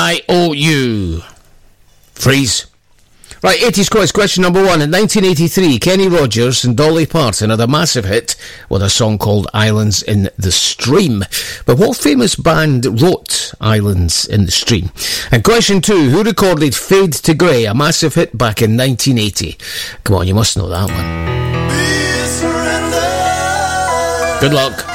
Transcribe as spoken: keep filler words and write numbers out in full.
I O U. Freeze. Right, eighties quiz, question number one. In nineteen eighty-three, Kenny Rogers and Dolly Parton had a massive hit with a song called Islands in the Stream. But what famous band wrote Islands in the Stream? And question two, who recorded Fade to Grey, a massive hit back in nineteen eighty? Come on, you must know that one. Good luck.